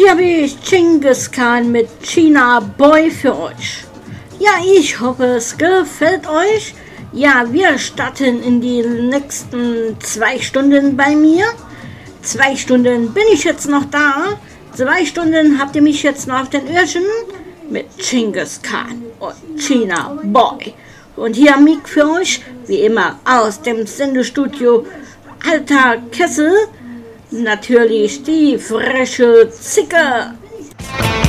Heute habe ich Genghis Khan mit China Boy für euch. Ja, ich hoffe, es gefällt euch. Ja, wir starten in die nächsten 2 Stunden bei mir. 2 Stunden bin ich jetzt noch da. 2 Stunden habt ihr mich jetzt noch auf den Öhrchen mit Genghis Khan und China Boy. Und hier Mick für euch, wie immer aus dem Sendestudio Alter Kessel. Natürlich die freche Zicke.